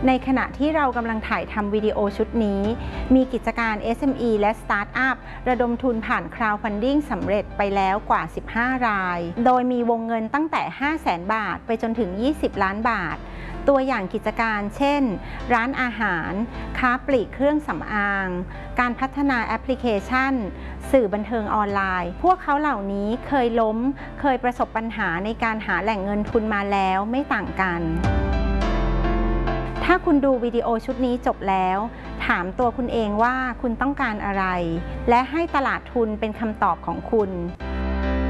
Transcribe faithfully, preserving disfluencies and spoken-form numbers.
ในขณะที่เรากำลังถ่ายทำวิดีโอชุดนี้มีกิจการ เอส เอ็ม อี และสตาร์ทอัพระดมทุนผ่าน Crowdfunding สำเร็จไปแล้วกว่า สิบห้า รายโดยมีวงเงินตั้งแต่ ห้าแสน บาทไปจนถึง ยี่สิบ ล้านบาทตัวอย่างกิจการเช่นร้านอาหารค้าปลีกเครื่องสำอางการพัฒนาแอปพลิเคชันสื่อบันเทิงออนไลน์พวกเขาเหล่านี้เคยล้มเคยประสบปัญหาในการหาแหล่งเงินทุนมาแล้วไม่ต่างกันถ้าคุณดูวิดีโอชุดนี้จบแล้วถามตัวคุณเองว่าคุณต้องการอะไรและให้ตลาดทุนเป็นคำตอบของคุณ